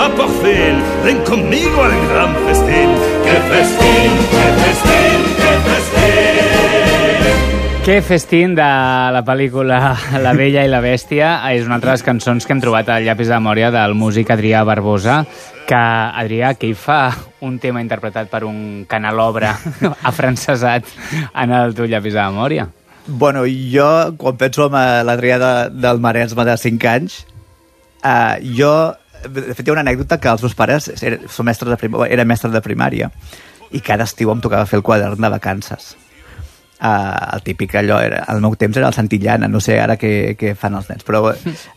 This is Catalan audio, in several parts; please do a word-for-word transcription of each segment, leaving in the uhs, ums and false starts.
a Porcel, ven conmigo al gran festín. ¡Qué festín, qué festín, qué festín! Que festín de la pel·lícula La Bella i la Bèstia és una altra de les cançons que hem trobat al llapis de memòria del músic Adrià Barbosa, que, Adrià, que hi fa un tema interpretat per un canalobre afrancesat en el teu llapis de memòria. Bueno, jo, quan penso en l'Adrià de, del Maresme de cinc anys, uh, jo, de fet, hi ha una anècdota que els meus pares eren, són mestres de prim, eren mestres de primària i cada estiu em tocava fer el quadern de vacances. Uh, el típic allò, era, al meu temps era el Santillana, no sé ara què, què fan els nens, però uh,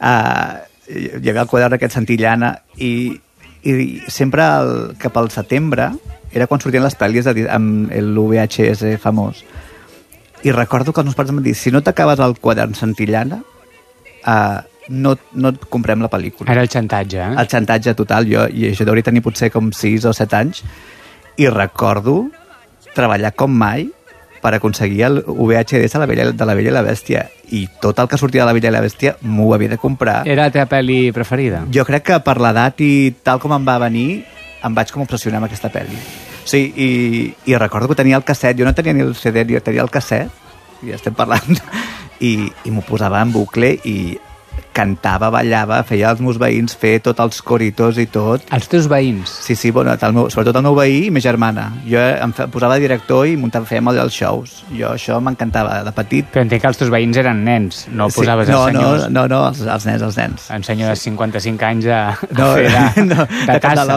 hi havia el quadern aquest Santillana i, i sempre el, cap al setembre era quan sortien les pel·lis de, amb l'U V H S famós, i recordo que els meus pares em van dir, si no t'acabes el quadern Santillana uh, no, no et comprem la pel·lícula. Era el xantatge, eh? El xantatge total, jo, i això hauria tenir potser com sis o set anys, i recordo treballar com mai per aconseguir el V H S de la, Bella, de la Bella i la Bèstia, i tot el que sortia de la Bella i la Bèstia m'ho havia de comprar. Era la teva pel·li preferida? Jo crec que per l'edat i tal com em va venir em vaig com obsessionar amb aquesta pel·li. Sí, i, i recordo que tenia el casset, jo no tenia ni el C D, jo tenia el casset, i ja estem parlant, i, i m'ho posava en bucle i cantava, ballava, feia els meus veïns fer tots els coritos i tot. Els teus veïns? Sí, sí, bueno, el meu, sobretot el meu veí i ma germana. Jo em fe, posava director i muntava, fèiem els shows. Jo això m'encantava de petit. Però entenc que els teus veïns eren nens, no sí, posaves no, els senyors... No, no, no, els, els nens, els nens. Un senyor de cinquanta-cinc anys a, a no, fer de, no, de, de tassa.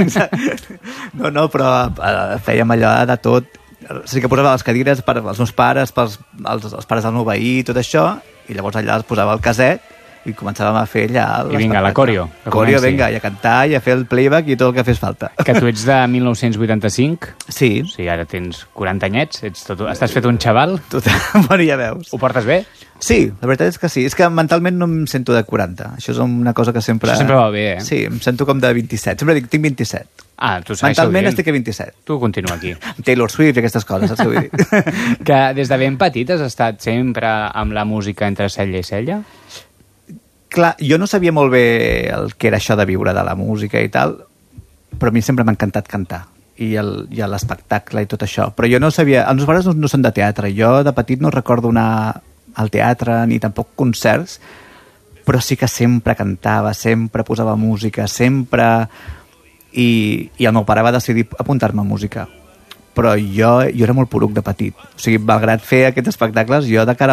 No, no, però uh, fèiem allò de tot. O sigui que posava les cadires per als meus pares, pels els, els pares del meu veí, tot això, i llavors allà es posava el caset i començàvem a fer allà... I vinga, la coreo. Coreo, vinga, i a cantar, i a fer el playback i tot el que fes falta. Que tu ets de mil nou-cents vuitanta-cinc? Sí. O sigui, ara tens quaranta anyets, ets tot, estàs fet un xaval? Tot, bueno, ja veus. Ho portes bé? Sí, la veritat és que sí. És que mentalment no em sento de quaranta. Això és una cosa que sempre... Això sempre va bé, eh? Sí, em sento com de vint-i-set. Sempre dic, tinc vint-i-set. Ah, tu segueixes mentalment dient. Estic a vint-i-set. Tu continua aquí. Taylor Swift i aquestes coses, saps què vull dir? Que des de ben petit has estat sempre amb la música entre cella i cella? Clar, jo no sabia molt bé el que era això de viure de la música i tal, però a mi sempre m'ha encantat cantar i el- i l'espectacle i tot això. Però jo no sabia... Els meus pares no, no són de teatre. Jo de petit no recordo anar al teatre ni tampoc concerts, però sí que sempre cantava, sempre posava música, sempre... I, i el meu pare va decidir apuntar-me a música. Però jo, jo era molt poruc de petit. O sigui, malgrat fer aquests espectacles, jo de cara